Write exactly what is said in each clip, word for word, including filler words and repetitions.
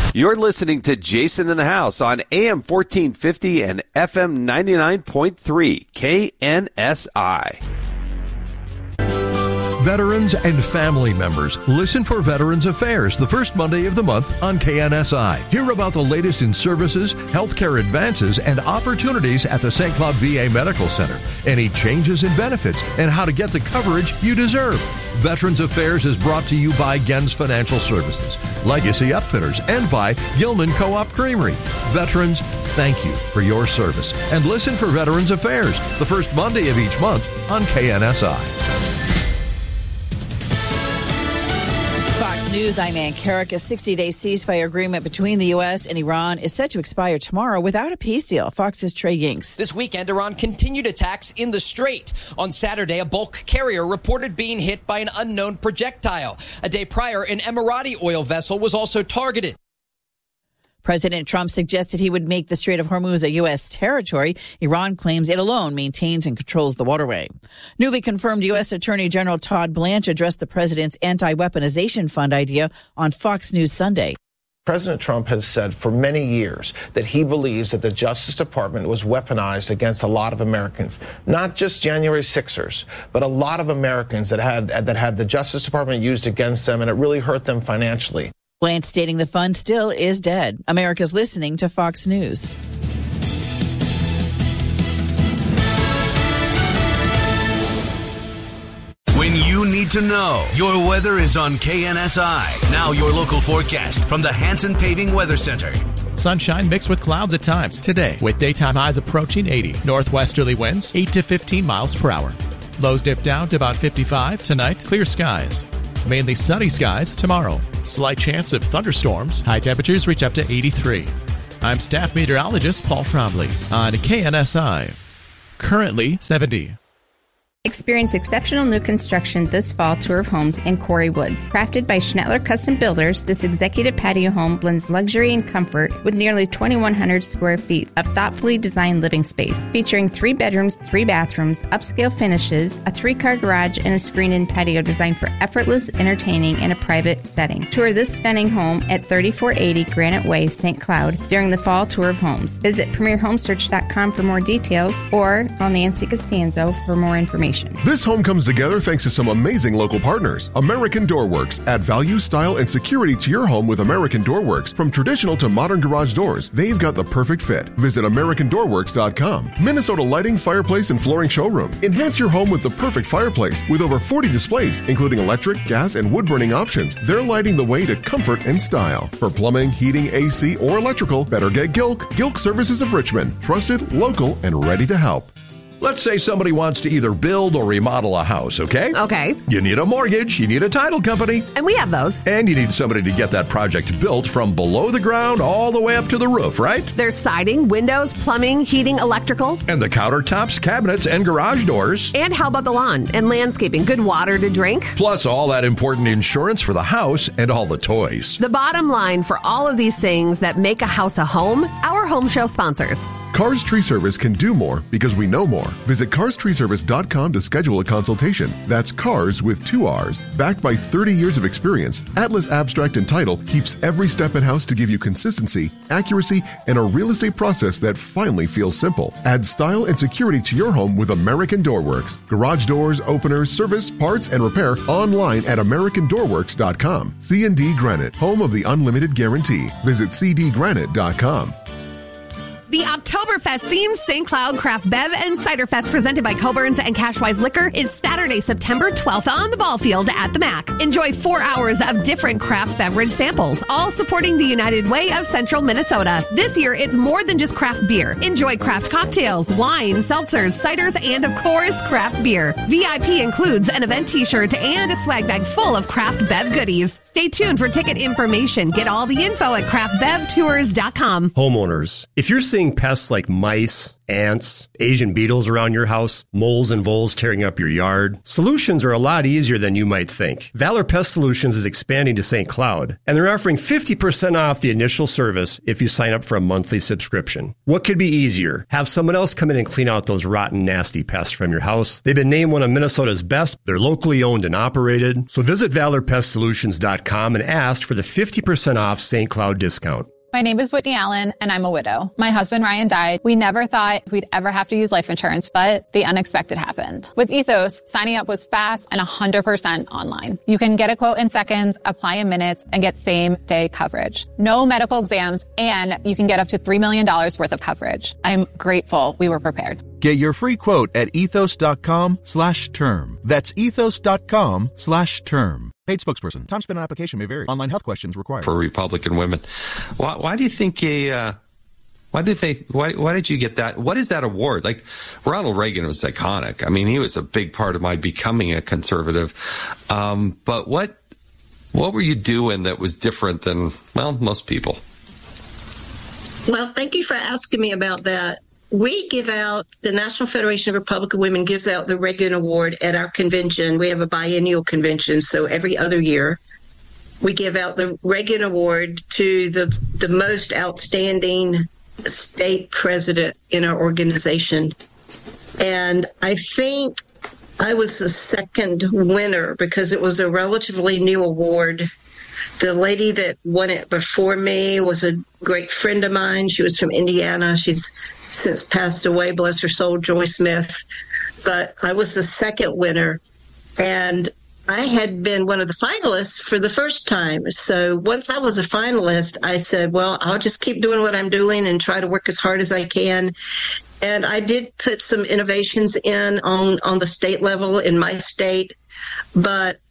You're listening to Jason in the House on A M fourteen fifty and F M ninety-nine point three K N S I. Veterans and family members, listen for Veterans Affairs the first Monday of the month on K N S I. Hear about the latest in services, healthcare advances, and opportunities at the Saint Cloud V A Medical Center. Any changes in benefits and how to get the coverage you deserve. Veterans Affairs is brought to you by Gens Financial Services, Legacy Upfitters, and by Gilman Co-op Creamery. Veterans, thank you for your service. And listen for Veterans Affairs the first Monday of each month on K N S I. Fox News, I'm Ann Carrick. A sixty-day ceasefire agreement between the U S and Iran is set to expire tomorrow without a peace deal. Fox's Trey Yinks. This weekend, Iran continued attacks in the Strait. On Saturday, a bulk carrier reported being hit by an unknown projectile. A day prior, an Emirati oil vessel was also targeted. President Trump suggested he would make the Strait of Hormuz a U S territory. Iran claims it alone maintains and controls the waterway. Newly confirmed U S Attorney General Todd Blanche addressed the president's anti-weaponization fund idea on Fox News Sunday. President Trump has said for many years that he believes that the Justice Department was weaponized against a lot of Americans, not just January sixers, but a lot of Americans that had that had the Justice Department used against them, and it really hurt them financially. Blanche stating the fund still is dead. America's listening to Fox News. When you need to know, your weather is on K N S I. Now your local forecast from the Hanson Paving Weather Center. Sunshine mixed with clouds at times today, with daytime highs approaching eighty. Northwesterly winds eight to fifteen miles per hour. Lows dip down to about fifty-five. Tonight, clear skies. Mainly sunny skies tomorrow. Slight chance of thunderstorms. High temperatures reach up to eighty-three. I'm staff meteorologist Paul Trombley on K N S I. Currently seventy. Experience exceptional new construction this fall tour of homes in Quarry Woods. Crafted by Schnettler Custom Builders, this executive patio home blends luxury and comfort with nearly twenty-one hundred square feet of thoughtfully designed living space, featuring three bedrooms, three bathrooms, upscale finishes, a three-car garage, and a screened-in patio designed for effortless entertaining in a private setting. Tour this stunning home at thirty-four eighty Granite Way, Saint Cloud during the fall tour of homes. Visit premier home search dot com for more details or call Nancy Costanzo for more information. This home comes together thanks to some amazing local partners. American Door Works. Add value, style, and security to your home with American Door Works. From traditional to modern garage doors, they've got the perfect fit. Visit American Door Works dot com. Minnesota Lighting, Fireplace, and Flooring Showroom. Enhance your home with the perfect fireplace. With over forty displays, including electric, gas, and wood-burning options, they're lighting the way to comfort and style. For plumbing, heating, A C, or electrical, better get Gilk. Gilk Services of Richmond. Trusted, local, and ready to help. Let's say somebody wants to either build or remodel a house, okay? Okay. You need a mortgage, you need a title company. And we have those. And you need somebody to get that project built from below the ground all the way up to the roof, right? There's siding, windows, plumbing, heating, electrical. And the countertops, cabinets, and garage doors. And how about the lawn and landscaping? Good water to drink. Plus all that important insurance for the house and all the toys. The bottom line for all of these things that make a house a home, our home show sponsors. Cars Tree Service can do more because we know more. Visit cars tree service dot com to schedule a consultation. That's cars with two R's. Backed by thirty years of experience, Atlas Abstract and Title keeps every step in-house to give you consistency, accuracy, and a real estate process that finally feels simple. Add style and security to your home with American Door Works. Garage doors, openers, service, parts, and repair online at american door works dot com. C and D Granite, home of the unlimited guarantee. Visit c d granite dot com. The Oktoberfest themed Saint Cloud Craft Bev and Cider Fest presented by Coburn's and Cashwise Liquor is Saturday, September twelfth on the ball field at the M A C. Enjoy four hours of different craft beverage samples, all supporting the United Way of Central Minnesota. This year, it's more than just craft beer. Enjoy craft cocktails, wine, seltzers, ciders, and of course, craft beer. V I P includes an event t-shirt and a swag bag full of craft bev goodies. Stay tuned for ticket information. Get all the info at craft bev tours dot com. Homeowners, if you're seeing pests like mice, ants, Asian beetles around your house, moles and voles tearing up your yard? Solutions are a lot easier than you might think. Valor Pest Solutions is expanding to Saint Cloud, and they're offering fifty percent off the initial service if you sign up for a monthly subscription. What could be easier? Have someone else come in and clean out those rotten, nasty pests from your house. They've been named one of Minnesota's best. They're locally owned and operated. So visit valor pest solutions dot com and ask for the fifty percent off Saint Cloud discount. My name is Whitney Allen, and I'm a widow. My husband, Ryan, died. We never thought we'd ever have to use life insurance, but the unexpected happened. With Ethos, signing up was fast and one hundred percent online. You can get a quote in seconds, apply in minutes, and get same-day coverage. No medical exams, and you can get up to three million dollars worth of coverage. I'm grateful we were prepared. Get your free quote at ethos.com slash term. That's ethos.com slash term. Paid spokesperson. Time spent on application may vary. Online health questions required. For Republican women. Why, why do you think a, uh, why did they, why, why did you get that? What is that award? Like, Ronald Reagan was iconic. I mean, he was a big part of my becoming a conservative. Um, but what, what were you doing that was different than, well, most people? Well, thank you for asking me about that. We give out, the National Federation of Republican Women gives out the Reagan Award at our convention. We have a biennial convention, so every other year we give out the Reagan Award to the, the most outstanding state president in our organization. And I think I was the second winner because it was a relatively new award. The lady that won it before me was a great friend of mine. She was from Indiana. She's since passed away, bless her soul, Joy Smith. But I was the second winner, and I had been one of the finalists for the first time. So once I was a finalist, I said, well, I'll just keep doing what I'm doing and try to work as hard as I can. And I did put some innovations in on, on the state level in my state, but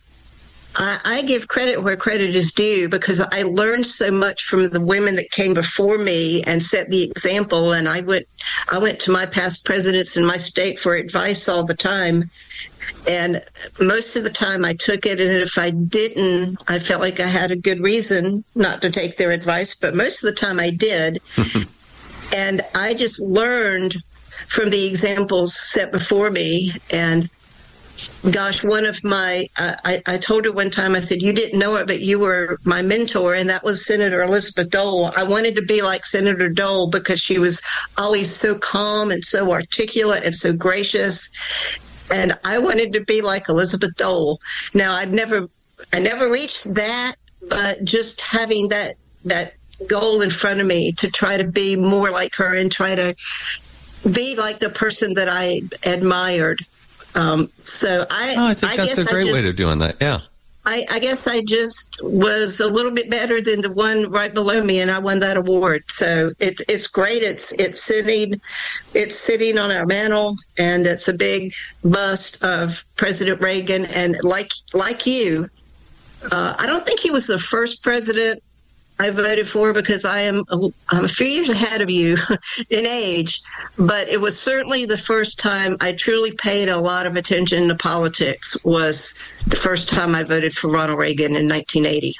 I, I give credit where credit is due because I learned so much from the women that came before me and set the example. And I went, I went to my past presidents in my state for advice all the time. And most of the time I took it. And if I didn't, I felt like I had a good reason not to take their advice. But most of the time I did. And I just learned from the examples set before me. And gosh, one of my, uh, I, I told her one time, I said, you didn't know it, but you were my mentor, and that was Senator Elizabeth Dole. I wanted to be like Senator Dole because she was always so calm and so articulate and so gracious. And I wanted to be like Elizabeth Dole. Now, I've never, I never reached that, but just having that, that goal in front of me to try to be more like her and try to be like the person that I admired. Um, so I, oh, I think I that's guess a great I just, way of doing that. Yeah. I, I guess I just was a little bit better than the one right below me, and I won that award. So it's it's great. It's it's sitting, it's sitting on our mantle, and it's a big bust of President Reagan. And like like you, uh, I don't think he was the first president I voted for because I am a, I'm a few years ahead of you in age, but it was certainly the first time I truly paid a lot of attention to politics. Was the first time I voted for Ronald Reagan in nineteen eighty.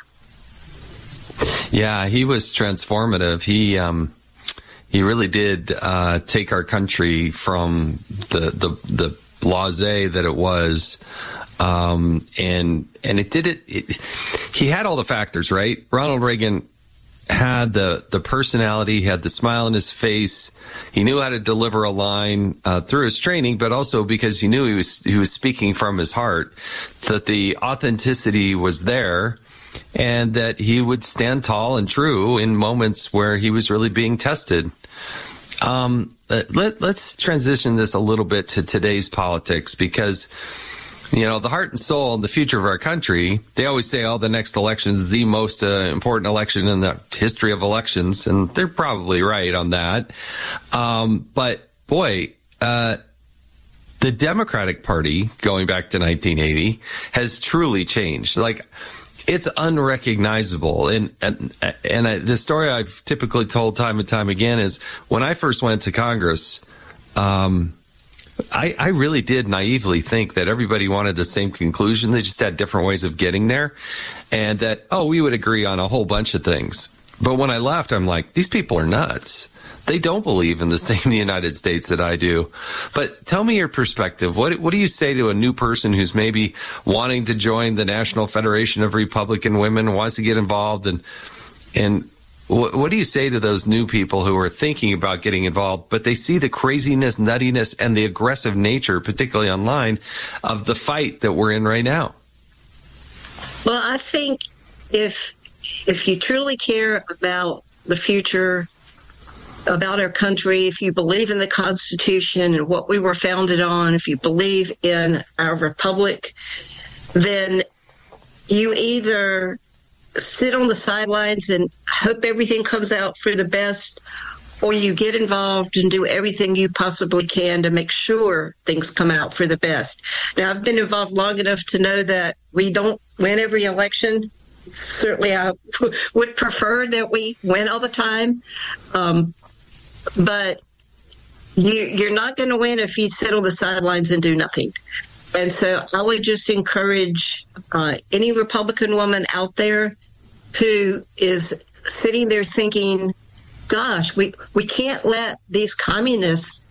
Yeah, he was transformative. He um, he really did uh, take our country from the the the blasé that it was. Um, and, and it did it, it, he had all the factors, right? Ronald Reagan had the, the personality, he had the smile on his face. He knew how to deliver a line, uh, through his training, but also because he knew he was, he was speaking from his heart, that the authenticity was there and that he would stand tall and true in moments where he was really being tested. Um, let, let's transition this a little bit to today's politics because, you know, the heart and soul and the future of our country, they always say, oh, the next election is the most uh, important election in the history of elections. And they're probably right on that. Um, but, boy, uh, the Democratic Party, going back to nineteen eighty, has truly changed. Like, it's unrecognizable. And, and, and I, the story I've typically told time and time again is when I first went to Congress, um, I, I really did naively think that everybody wanted the same conclusion. They just had different ways of getting there. And that, oh, we would agree on a whole bunch of things. But when I left, I'm like, these people are nuts. they don't believe in the same United States that I do. But tell me your perspective. What what do you say to a new person who's maybe wanting to join the National Federation of Republican Women, wants to get involved, and and what, what do you say to those new people who are thinking about getting involved, but they see the craziness, nuttiness, and the aggressive nature, particularly online, of the fight that we're in right now? Well, I think if if you truly care about the future, about our country, if you believe in the Constitution and what we were founded on, if you believe in our republic, then you either sit on the sidelines and hope everything comes out for the best, or you get involved and do everything you possibly can to make sure things come out for the best. Now, I've been involved long enough to know that we don't win every election. Certainly, I would prefer that we win all the time. Um, but you, you're not going to win if you sit on the sidelines and do nothing. And so I would just encourage uh, any Republican woman out there who is sitting there thinking, gosh, we, we can't let these communists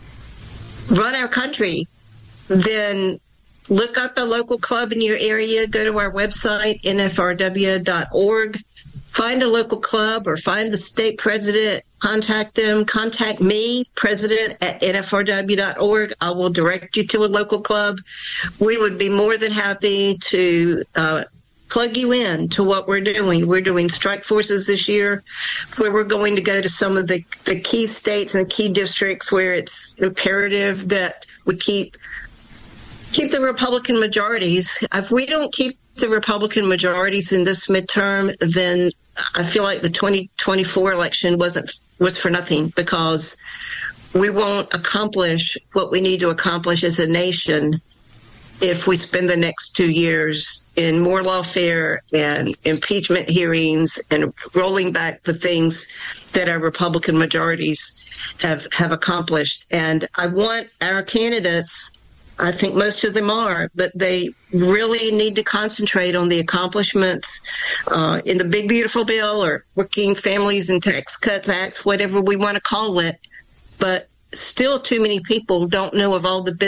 run our country, then look up a local club in your area, go to our website, N F R W dot org, find a local club or find the state president, contact them, contact me, president at N F R W dot org. I will direct you to a local club. We would be more than happy to uh, plug you in to what we're doing. We're doing strike forces this year, where we're going to go to some of the, the key states and key districts where it's imperative that we keep keep the Republican majorities. If we don't keep the Republican majorities in this midterm, then I feel like the twenty twenty-four election wasn't was for nothing, because we won't accomplish what we need to accomplish as a nation if we spend the next two years in more lawfare and impeachment hearings and rolling back the things that our Republican majorities have, have accomplished. And I want our candidates, I think most of them are, but they really need to concentrate on the accomplishments uh, in the Big Beautiful Bill or Working Families and Tax Cuts Act, whatever we want to call it. But still too many people don't know of all the